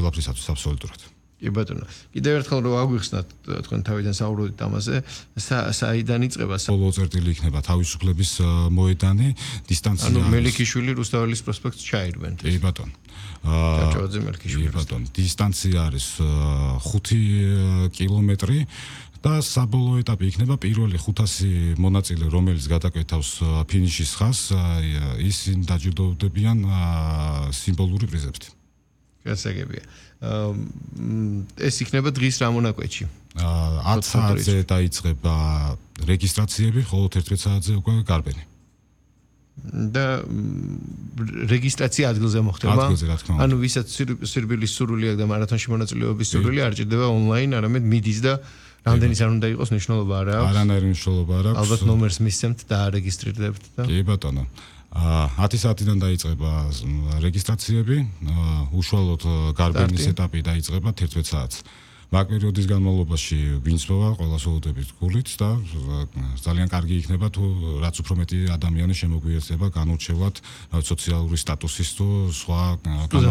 ყველაფრისათვის აბსოლუტურად. კი ბატონო. კიდევ ერთხელ რომ აგვიხსნათ თქვენ თავიდან საუბრობთ ამაზე, საიდან იწყება ბოლო წერტილი იქნება თავისუფლების მოედანი, დისტანცია. ანუ მელიქიშვილი რუსთაველის პროსპექტს ჩაირვენ. კი ბატონო. ჭავჭავაძე მელიქიშვილი. კი ბატონო. დისტანცია არის 5 კილომეტრი. და საბოლოო ეტაპი იქნება პირველი 500 მონაწილე, რომელიც გადაკვეთავს ფინიშის ხაზს, ისინი დაჯილდოვდებიან სიმბოლური პრიზებით. გასაგებია. ეს იქნება დღის რა მონაკვეთში? 10 საათზე დაიწყება რეგისტრაციები, ხოლო 11 საათზე უკვე გარბენი. და რეგისტრაცია ადგილზე მოხდება? ადგილზე, რა თქმა უნდა. ანუ ვისაც სირბილის სურვილი აქვს და მარათონში მონაწილეობის სურვილი არ ჭირდება ონლაინ, არამედ მიდის და რამდენის არ უნდა იყოს ნიშნულობა არ აქვს? არანაირი ნიშნულობა არ აქვს. ალბათ ნომერს მისცემთ და არეგისტრირდებთ და. კი ბატონო. 10 საათიდან დაიწყება რეგისტრაციები, უშუალოდ გარბენის ეტაპი დაიწყება 11 საათს. მაგ პერიოდის განმავლობაში ვინც მოვა, ყველას ველოდებით გულით და ძალიან კარგი იქნება თუ რაც უფრო მეტი ადამიანი შემოგვიერთდება განურჩევლად სოციალური სტატუსის თუ სხვა